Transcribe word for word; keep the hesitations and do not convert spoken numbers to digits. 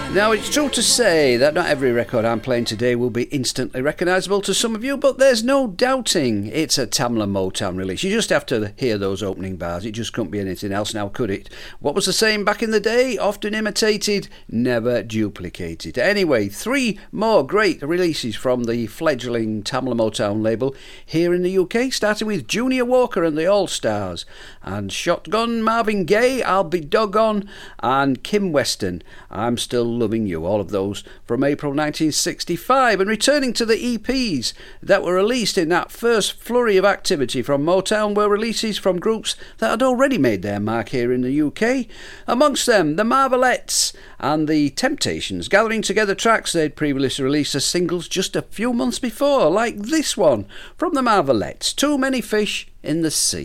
Now, it's true to say that not every record I'm playing today will be instantly recognisable to some of you, but there's no doubting it's a Tamla Motown release. You just have to hear those opening bars. It just couldn't be anything else now, could it? What was the saying back in the day? Often imitated, never duplicated. Anyway, three more great releases from the fledgling Tamla Motown label here in the U K, starting with Junior Walker and the All-Stars, and Shotgun, Marvin Gaye, I'll Be Doggone, and Kim Weston, I'm Still Loving You. All of those from April nineteen sixty-five. And returning to the E Ps that were released in that first flurry of activity from Motown were releases from groups that had already made their mark here in the U K. Amongst them, the Marvelettes and the Temptations, gathering together tracks they'd previously released as singles just a few months before, like this one from the Marvelettes, Too Many Fish in the Sea.